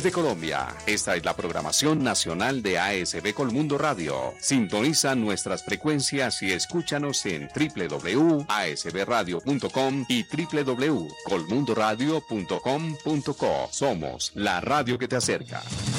de Colombia. Esta es la programación nacional de ASB Colmundo Radio. Sintoniza nuestras frecuencias y escúchanos en www.asbradio.com y www.colmundoradio.com.co. Somos la radio que te acerca.